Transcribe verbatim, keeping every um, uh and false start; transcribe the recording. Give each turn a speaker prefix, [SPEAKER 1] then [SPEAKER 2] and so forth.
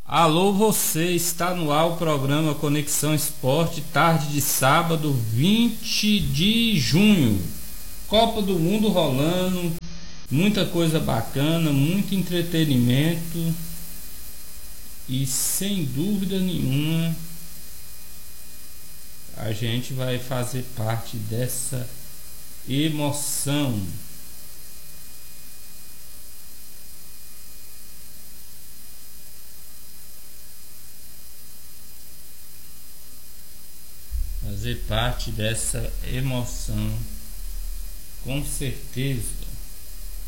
[SPEAKER 1] Alô, você está no ar o programa Conexão Esporte, tarde de sábado, vinte de junho. Copa do Mundo rolando, muita coisa bacana, muito entretenimento e sem dúvida nenhuma a gente vai fazer parte dessa emoção. Fazer parte dessa emoção, com certeza.